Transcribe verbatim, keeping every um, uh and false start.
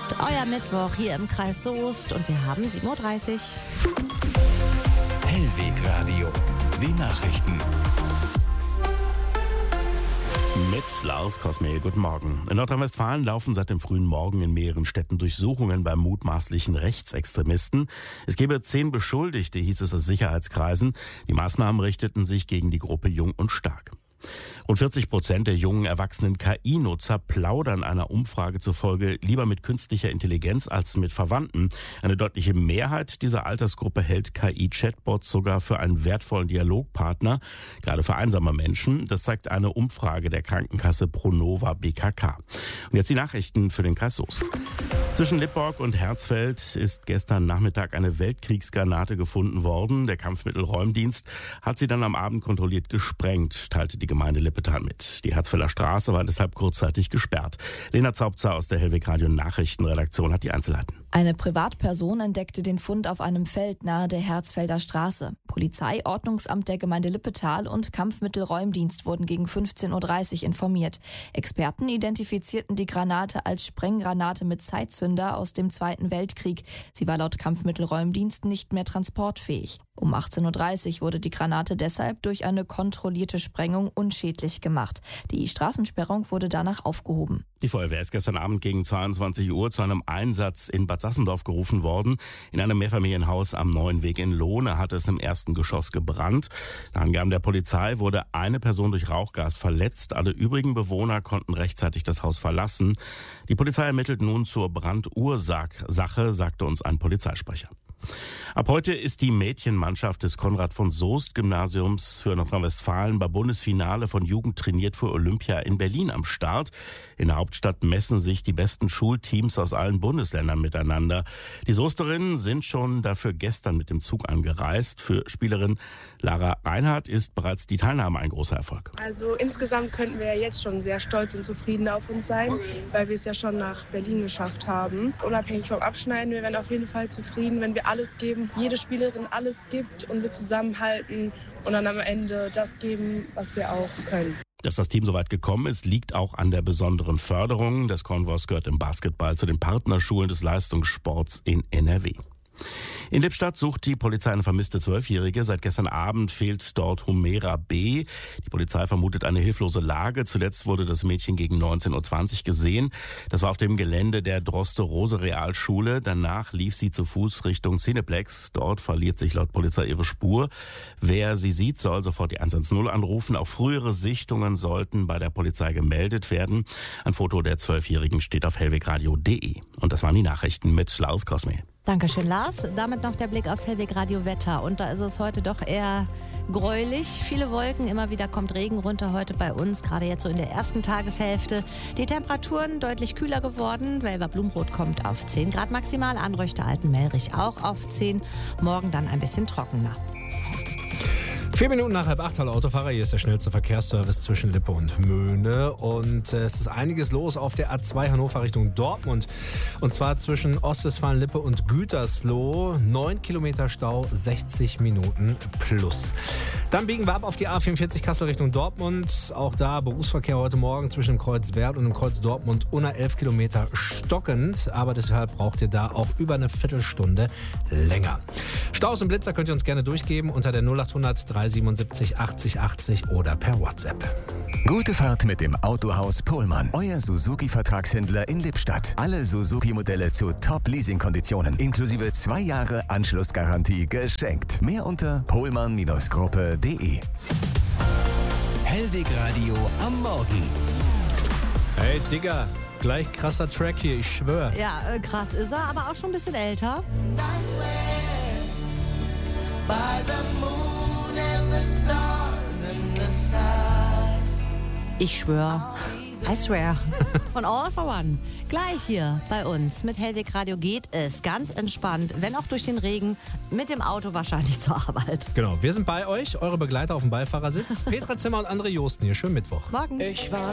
Euer Mittwoch hier im Kreis Soest und wir haben sieben Uhr dreißig. Hellweg Radio, die Nachrichten. Mit Lars Kosmehl, guten Morgen. In Nordrhein-Westfalen laufen seit dem frühen Morgen in mehreren Städten Durchsuchungen bei mutmaßlichen Rechtsextremisten. Es gebe zehn Beschuldigte, hieß es aus Sicherheitskreisen. Die Maßnahmen richteten sich gegen die Gruppe Jung und Stark. Rund vierzig Prozent der jungen erwachsenen K I-Nutzer plaudern einer Umfrage zufolge lieber mit künstlicher Intelligenz als mit Verwandten. Eine deutliche Mehrheit dieser Altersgruppe hält K I-Chatbots sogar für einen wertvollen Dialogpartner, gerade für einsame Menschen. Das zeigt eine Umfrage der Krankenkasse Pronova B K K. Und jetzt die Nachrichten für den Kreis Soest. Zwischen Lipborg und Herzfeld ist gestern Nachmittag eine Weltkriegsgranate gefunden worden. Der Kampfmittelräumdienst hat sie dann am Abend kontrolliert gesprengt, teilte die Gemeinde Lippetal mit. Die Herzfelder Straße war deshalb kurzzeitig gesperrt. Lena Zaubzer aus der Hellweg Radio Nachrichtenredaktion hat die Einzelheiten. Eine Privatperson entdeckte den Fund auf einem Feld nahe der Herzfelder Straße. Polizei, Ordnungsamt der Gemeinde Lippetal und Kampfmittelräumdienst wurden gegen fünfzehn Uhr dreißig informiert. Experten identifizierten die Granate als Sprenggranate mit Zeitzünder aus dem Zweiten Weltkrieg. Sie war laut Kampfmittelräumdienst nicht mehr transportfähig. Um achtzehn Uhr dreißig wurde die Granate deshalb durch eine kontrollierte Sprengung unschädlich gemacht. Die Straßensperrung wurde danach aufgehoben. Die Feuerwehr ist gestern Abend gegen zweiundzwanzig Uhr zu einem Einsatz in Bad Sassendorf gerufen worden. In einem Mehrfamilienhaus am Neuen Weg in Lohne hatte es im ersten Geschoss gebrannt. Nach Angaben der Polizei wurde eine Person durch Rauchgas verletzt. Alle übrigen Bewohner konnten rechtzeitig das Haus verlassen. Die Polizei ermittelt nun zur Brandursache, sagte uns ein Polizeisprecher. Ab heute ist die Mädchenmannschaft des Konrad-von-Soest-Gymnasiums für Nordrhein-Westfalen beim Bundesfinale von Jugend trainiert für Olympia in Berlin am Start. In der Hauptstadt messen sich die besten Schulteams aus allen Bundesländern miteinander. Die Soesterinnen sind schon dafür gestern mit dem Zug angereist. Für Spielerin Lara Reinhardt ist bereits die Teilnahme ein großer Erfolg. Also insgesamt könnten wir ja jetzt schon sehr stolz und zufrieden auf uns sein, weil wir es ja schon nach Berlin geschafft haben. Unabhängig vom Abschneiden, wir werden auf jeden Fall zufrieden, wenn wir alles geben, jede Spielerin alles gibt und wir zusammenhalten und dann am Ende das geben, was wir auch können. Dass das Team so weit gekommen ist, liegt auch an der besonderen Förderung. Das Converse gehört im Basketball zu den Partnerschulen des Leistungssports in N R W. In Lippstadt sucht die Polizei eine vermisste Zwölfjährige. Seit gestern Abend fehlt dort Humera B. Die Polizei vermutet eine hilflose Lage. Zuletzt wurde das Mädchen gegen neunzehn Uhr zwanzig gesehen. Das war auf dem Gelände der Droste-Rose-Realschule. Danach lief sie zu Fuß Richtung Cineplex. Dort verliert sich laut Polizei ihre Spur. Wer sie sieht, soll sofort die eins eins null anrufen. Auch frühere Sichtungen sollten bei der Polizei gemeldet werden. Ein Foto der Zwölfjährigen steht auf hellwegradio punkt de. Und das waren die Nachrichten mit Lars Kosmehl. Dankeschön, Lars. Damit noch der Blick aufs Hellweg Radio Wetter. Und da ist es heute doch eher gräulich. Viele Wolken, immer wieder kommt Regen runter heute bei uns, gerade jetzt so in der ersten Tageshälfte. Die Temperaturen deutlich kühler geworden. Welver Blumroth kommt auf zehn Grad maximal, Anröchte Altenmelrich auch auf zehn. Morgen dann ein bisschen trockener. Vier Minuten nach halb acht, hallo Autofahrer, hier ist der schnellste Verkehrsservice zwischen Lippe und Möhne und äh, es ist einiges los auf der A zwei Hannover Richtung Dortmund und zwar zwischen Ostwestfalen-Lippe und Gütersloh, neun Kilometer Stau, sechzig Minuten plus. Dann biegen wir ab auf die A vierundvierzig Kassel Richtung Dortmund, auch da Berufsverkehr heute Morgen zwischen dem Kreuz Werth und dem Kreuz Dortmund unter elf Kilometer stockend, aber deshalb braucht ihr da auch über eine Viertelstunde länger. Staus und Blitzer könnt ihr uns gerne durchgeben unter der null achthundert drei siebenundsiebzig achtzig achtzig oder per WhatsApp. Gute Fahrt mit dem Autohaus Pohlmann. Euer Suzuki-Vertragshändler in Lippstadt. Alle Suzuki-Modelle zu Top-Leasing-Konditionen. Inklusive zwei Jahre Anschlussgarantie geschenkt. Mehr unter pohlmann Gruppe punkt de. Hellweg Radio am Morgen. Hey Digga, gleich krasser Track hier, ich schwör. Ja, äh, krass ist er, aber auch schon ein bisschen älter. Ich schwör. I swear. Von All for One. Gleich hier bei uns mit Hellweg Radio geht es ganz entspannt, wenn auch durch den Regen, mit dem Auto wahrscheinlich zur Arbeit. Genau, wir sind bei euch, eure Begleiter auf dem Beifahrersitz. Petra Zimmer und André Josten hier. Schönen Mittwoch. Morgen. Ich war